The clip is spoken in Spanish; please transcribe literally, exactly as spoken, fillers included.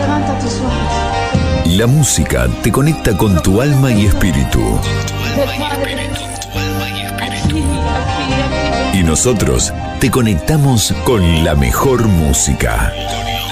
Levanta tus ojos. La música te conecta con tu alma y espíritu. Y nosotros te conectamos con la mejor música.